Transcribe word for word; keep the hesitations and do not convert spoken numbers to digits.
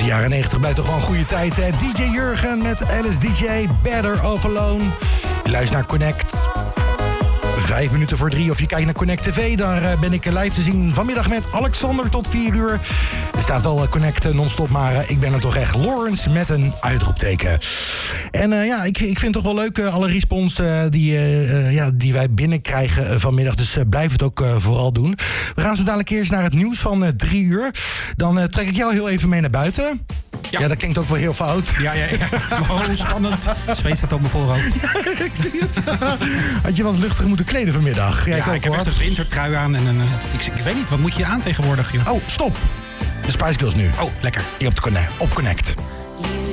jaren negentig blijft toch gewoon een goede tijd. Hè? D J Jurgen met Alice D J, Better Off Alone. Je luistert naar Connect. Vijf minuten voor drie, of je kijkt naar Connect T V. Daar uh, ben ik live te zien vanmiddag met Alexander tot vier uur. Er staat al uh, Connect uh, non-stop, maar uh, ik ben er toch echt. Lawrence met een uitroepteken. En uh, ja, ik, ik vind het toch wel leuk, uh, alle respons uh, die, uh, uh, ja, die wij binnenkrijgen uh, vanmiddag. Dus uh, blijf het ook uh, vooral doen. We gaan zo dadelijk eerst naar het nieuws van uh, drie uur. Dan uh, trek ik jou heel even mee naar buiten. Ja. ja, dat klinkt ook wel heel fout. Ja, ja, ja. Oh, spannend. Zweet staat op mijn voorhoofd. Ik zie het. Had je wat luchtig moeten kleden vanmiddag? Ja, ja ik heb echt een wintertrui aan. En een, ik, ik weet niet, wat moet je aan tegenwoordig, joh? Oh, stop. De Spice Girls nu. Oh, lekker. Hier op, de Connect, op Connect.